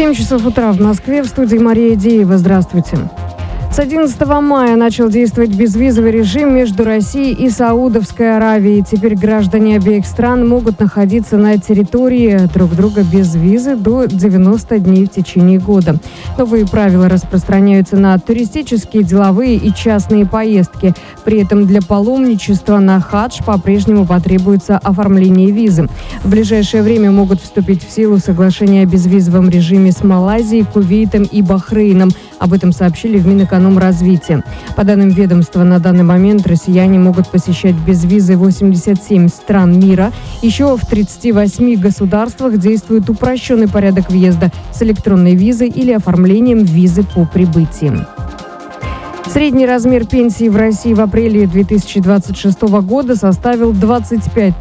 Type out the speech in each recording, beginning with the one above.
7 часов утра в Москве. В студии Мария Деева. Здравствуйте. С 11 мая начал действовать безвизовый режим между Россией и Саудовской Аравией. Теперь граждане обеих стран могут находиться на территории друг друга без визы до 90 дней в течение года. Новые правила распространяются на туристические, деловые и частные поездки. При этом для паломничества на хадж по-прежнему потребуется оформление визы. В ближайшее время могут вступить в силу соглашения о безвизовом режиме с Малайзией, Кувейтом и Бахрейном. Об этом сообщили в Минэкономразвития. По данным ведомства, на данный момент россияне могут посещать без визы 87 стран мира. Еще в 38 государствах действует упрощенный порядок въезда с электронной визой или оформлением визы по прибытии. Средний размер пенсии в России в апреле 2026 года составил 25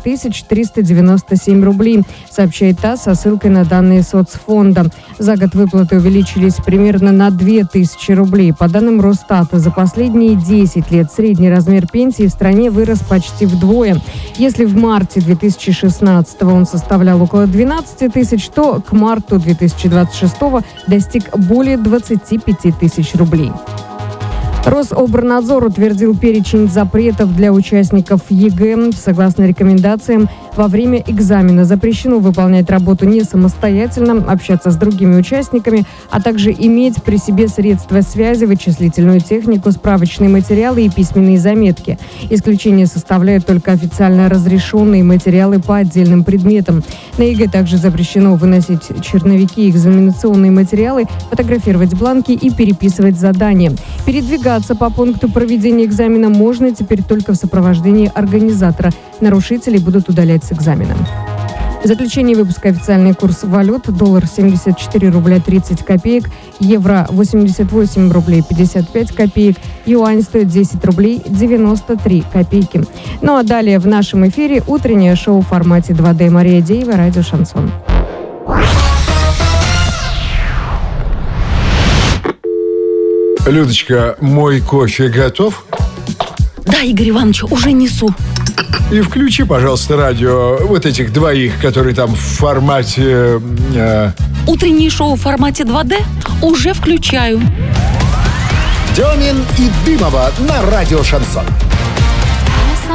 397 рублей, сообщает ТАСС со ссылкой на данные соцфонда. За год выплаты увеличились примерно на 2000 рублей. По данным Росстата, за последние 10 лет средний размер пенсии в стране вырос почти вдвое. Если в марте 2016 он составлял около 12 тысяч, то к марту 2026 достиг более 25 тысяч рублей. Рособорнадзор утвердил перечень запретов для участников ЕГЭ. Согласно рекомендациям, во время экзамена запрещено выполнять работу не самостоятельно, общаться с другими участниками, а также иметь при себе средства связи, вычислительную технику, справочные материалы и письменные заметки. Исключение составляют только официально разрешенные материалы по отдельным предметам. На ЕГЭ также запрещено выносить черновики, экзаменационные материалы, фотографировать бланки и переписывать задания. Передвигаться по пункту проведения экзамена можно теперь только в сопровождении организатора. Нарушители будут удалять с экзамена. В заключении выпуска официальный курс валют. Доллар 74 рубля 30 копеек, евро 88 рублей 55 копеек, юань стоит 10 рублей 93 копейки. Ну а далее в нашем эфире утреннее шоу в формате 2D. Мария Деева, радио «Шансон». Людочка, мой кофе готов? Да, Игорь Иванович, уже несу. И включи, пожалуйста, радио вот этих двоих, которые там в формате... Утреннее шоу в формате 2D уже включаю. Демин и Дымова на радио «Шансон».